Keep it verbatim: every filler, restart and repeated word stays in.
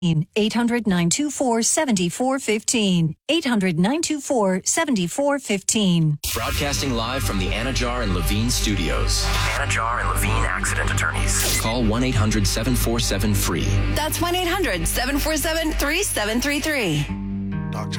eight hundred, nine two four, seven four one five. eight hundred, nine two four, seven four one five. Broadcasting live from the Anajar and Levine studios. Anajar and Levine Accident Attorneys. Call one eight hundred, seven four seven, F R E E. That's one eight hundred, seven four seven, three seven three three.